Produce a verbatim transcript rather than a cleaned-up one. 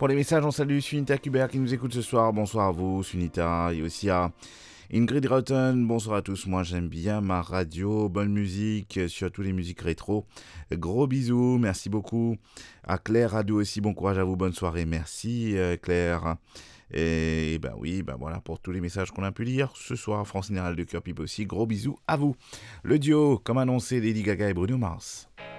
Pour les messages, on salue Sunita Kubert qui nous écoute ce soir. Bonsoir à vous, Sunita. Et aussi à Ingrid Rotten. Bonsoir à tous. Moi, j'aime bien ma radio. Bonne musique, surtout les musiques rétro. Gros bisous. Merci beaucoup. À Claire Radou aussi. Bon courage à vous. Bonne soirée. Merci, euh, Claire. Et ben oui, ben voilà pour tous les messages qu'on a pu lire ce soir. France Générale de Cœur Pipe aussi. Gros bisous à vous. Le duo, comme annoncé, Lady Gaga et Bruno Mars.